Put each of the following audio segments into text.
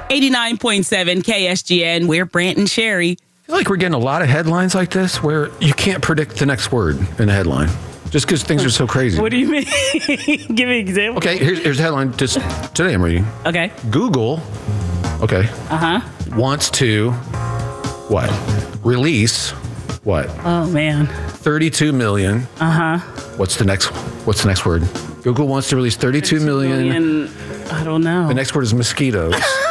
89.7 KSGN. We're Brant and Sherry. I feel like we're getting a lot of headlines like this where you can't predict the next word in a headline just because things are so crazy. What do you mean? Give me an example. Okay, here's a headline just today I'm reading. Okay. Google, wants to, release, Oh, man. 32 million. What's the next word? Google wants to release 32 million. I don't know. The next word is mosquitoes.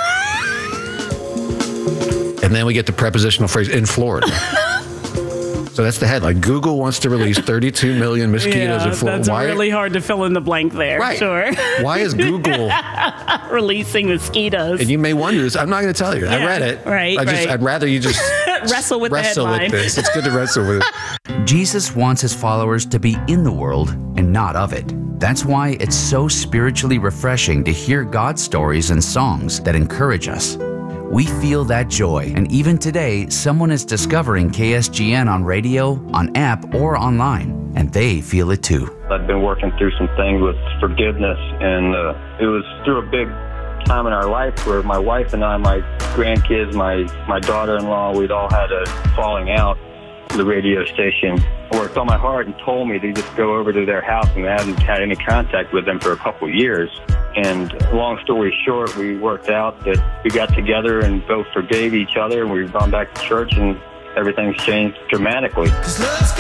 And then we get the prepositional phrase in Florida. So that's the headline. Google wants to release 32 million mosquitoes in Florida. That's really hard to fill in the blank there. Right. Sure. Why is Google releasing mosquitoes? And you may wonder this. I'm not going to tell you. Yeah, I read it. Right. I'd rather you just wrestle with the headline. With this. It's good to wrestle with it. Jesus wants his followers to be in the world and not of it. That's why it's so spiritually refreshing to hear God's stories and songs that encourage us. We feel that joy, and even today, someone is discovering KSGN on radio, on app, or online, and they feel it too. I've been working through some things with forgiveness, and it was through a big time in our life where my wife and I, my grandkids, my daughter-in-law, we'd all had a falling out. The radio station worked on my heart and told me to just go over to their house, and I hadn't had any contact with them for a couple of years. And long story short, we worked out that we got together and both forgave each other, and we've gone back to church, and everything's changed dramatically.